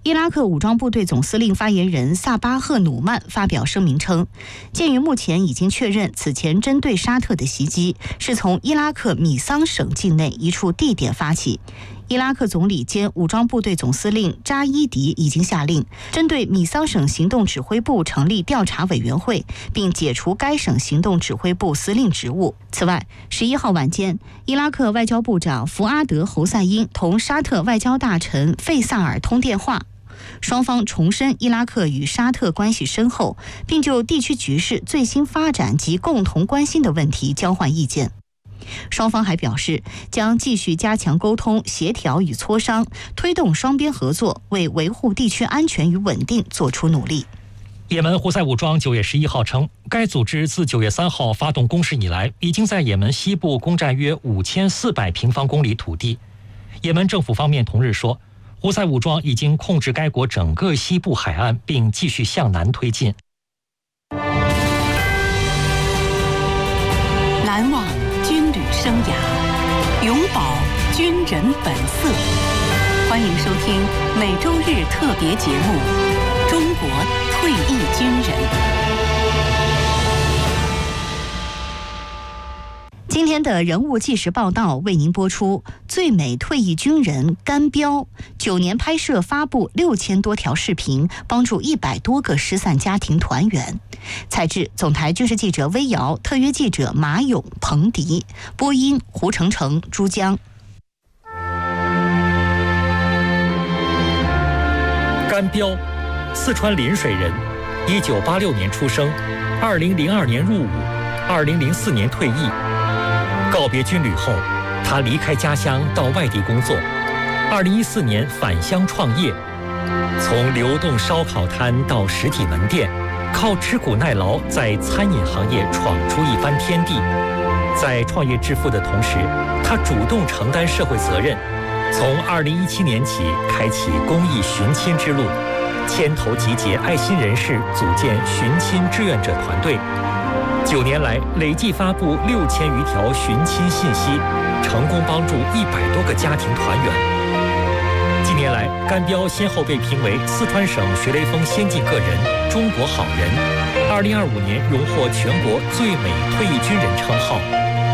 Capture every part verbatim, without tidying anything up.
伊拉克武装部队总司令发言人萨巴赫努曼发表声明称，鉴于目前已经确认此前针对沙特的袭击是从伊拉克米桑省境内一处地点发起，伊拉克总理兼武装部队总司令扎伊迪已经下令针对米桑省行动指挥部成立调查委员会，并解除该省行动指挥部司令职务。此外，十一号晚间，伊拉克外交部长福阿德·侯赛因同沙特外交大臣费萨尔通电话，双方重申伊拉克与沙特关系深厚，并就地区局势最新发展及共同关心的问题交换意见。双方还表示，将继续加强沟通、协调与磋商，推动双边合作，为维护地区安全与稳定做出努力。 也门胡塞武装九月十一号称，该组织自九月三号发动攻势以来，已经在也门西部攻占约五千四百平方公里土地。也门政府方面同日说，胡塞武装已经控制该国整个西部海岸，并继续向南推进。 难忘军旅生涯，永葆军人本色。欢迎收听每周日特别节目《中国退役军人》。 今天的人物纪实报道为您播出最美退役军人甘彪，九年拍摄发布六千多条视频，帮助一百多个失散家庭团圆。采制总台军事记者微瑶，特约记者马勇、彭迪，播音胡成成、珠江。 甘彪，四川临水人，一九八六年出生，二零零二年入伍，二零零四年退役。告别军旅后，他离开家乡到外地工作。二零一四年返乡创业，从流动烧烤摊到实体门店，靠吃苦耐劳，在餐饮行业闯出一番天地。在创业致富的同时，他主动承担社会责任，从二零一七年起开启公益寻亲之路，牵头集结爱心人士，组建寻亲志愿者团队。九年来，累计发布六千余条寻亲信息，成功帮助一百多个家庭团圆。近年来，甘彪先后被评为四川省学雷锋先进个人、中国好人，二零二五年荣获全国最美退役军人称号。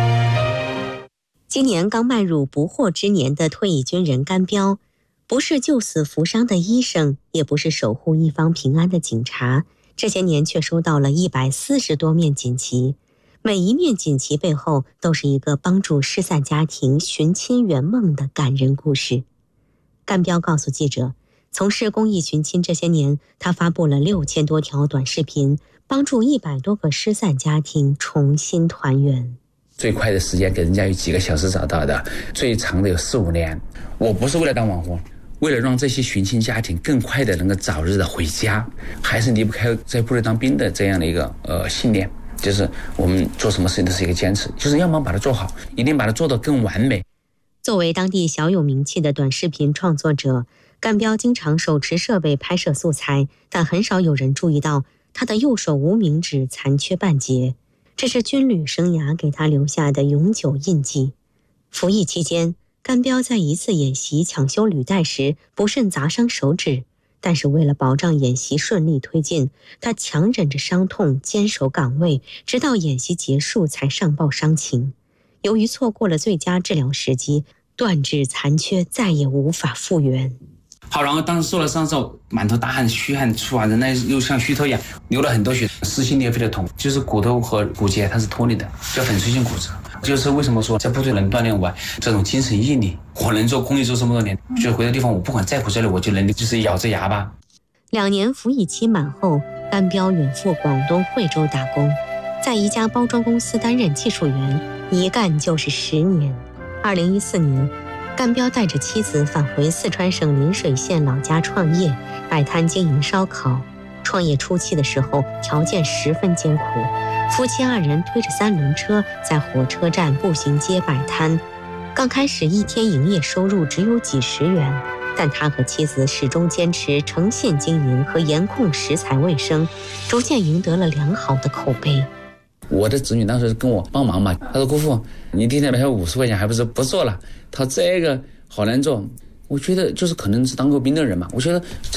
今年刚迈入不惑之年的退役军人甘彪，不是救死扶伤的医生，也不是守护一方平安的警察，这些年却收到了一百四十多面锦旗，每一面锦旗背后都是一个帮助失散家庭寻亲圆梦的感人故事。甘彪告诉记者，从事公益寻亲这些年，他发布了六千多条短视频，帮助一百多个失散家庭重新团圆。 最快的时间给人家有几个小时找到的，最长的有四五年。我不是为了当网红，为了让这些寻亲家庭更快的能够早日的回家，还是离不开在部队当兵的这样的一个呃信念，就是我们做什么事情都是一个坚持，就是要么把它做好，一定把它做得更完美。 作为当地小有名气的短视频创作者，甘彪经常手持设备拍摄素材，但很少有人注意到他的右手无名指残缺半截，这是军旅生涯给他留下的永久印记。服役期间，甘彪在一次演习抢修履带时不慎砸伤手指，但是为了保障演习顺利推进，他强忍着伤痛坚守岗位，直到演习结束才上报伤情。由于错过了最佳治疗时机，断指残缺，再也无法复原。 好，然后当时受了伤之后，满头大汗、虚汗出啊，人呢又像虚脱一样，流了很多血，撕心裂肺的痛，就是骨头和骨节它是脱离的，叫粉碎性骨折。就是为什么说在部队能锻炼我这种精神毅力，我能做公益做这么多年，就回到地方我不管再苦再累，我就能就是咬着牙吧。 两年服役期满后，甘彪远赴广东惠州打工，在一家包装公司担任技术员，一干就是十年。二零一四年，甘彪带着妻子返回四川省临水县老家创业，摆摊经营烧烤。创业初期的时候，条件十分艰苦，夫妻二人推着三轮车在火车站步行街摆摊。刚开始一天营业收入只有几十元，但他和妻子始终坚持诚信经营和严控食材卫生，逐渐赢得了良好的口碑。 我的子女当时跟我帮忙嘛，他说姑父，你今天来五十块钱，还不是不做了？他说这个好难做。我觉得就是可能是当过兵的人嘛，我觉得